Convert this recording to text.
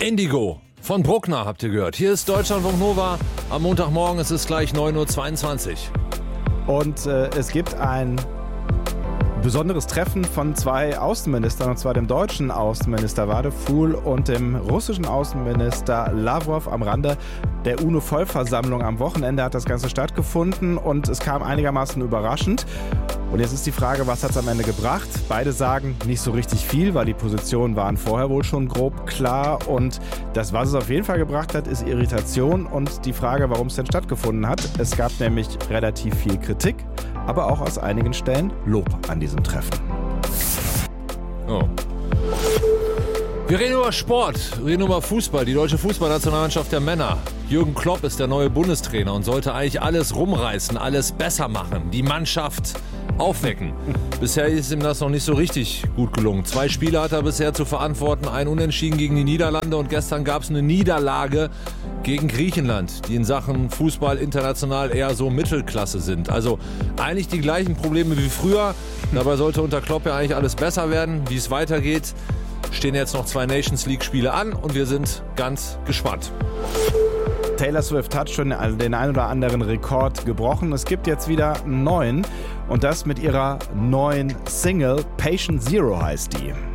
Indigo von Bruckner habt ihr gehört. Hier ist Deutschlandfunk Nova am Montagmorgen. Es ist gleich 9:22 Uhr. Und es gibt ein besonderes Treffen von zwei Außenministern, und zwar dem deutschen Außenminister Vadeful und dem russischen Außenminister Lavrov am Rande der UNO-Vollversammlung. Am Wochenende hat das Ganze stattgefunden und es kam einigermaßen überraschend. Und jetzt ist die Frage, was hat es am Ende gebracht? Beide sagen nicht so richtig viel, weil die Positionen waren vorher wohl schon grob klar. Und das, was es auf jeden Fall gebracht hat, ist Irritation und die Frage, warum es denn stattgefunden hat. Es gab nämlich relativ viel Kritik, aber auch aus einigen Stellen Lob an diesem Treffen. Oh. Wir reden über Sport, wir reden über Fußball. Die deutsche Fußballnationalmannschaft der Männer. Jürgen Klopp ist der neue Bundestrainer und sollte eigentlich alles rumreißen, alles besser machen, die Mannschaft aufwecken. Bisher ist ihm das noch nicht so richtig gut gelungen. 2 Spiele hat er bisher zu verantworten, ein Unentschieden gegen die Niederlande und gestern gab es eine Niederlage gegen Griechenland, die in Sachen Fußball international eher so Mittelklasse sind. Also eigentlich die gleichen Probleme wie früher. Dabei sollte unter Klopp ja eigentlich alles besser werden. Wie es weitergeht, stehen jetzt noch 2 Nations League Spiele an und wir sind ganz gespannt. Taylor Swift hat schon den ein oder anderen Rekord gebrochen. Es gibt jetzt wieder einen neuen und das mit ihrer neuen Single Patient Zero heißt die.